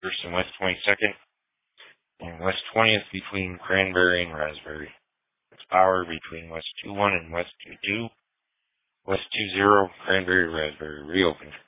1st and West 22nd, and West 20th between Cranberry and Raspberry. It's power between West 21 and West 22, West 20, Cranberry, Raspberry, reopened.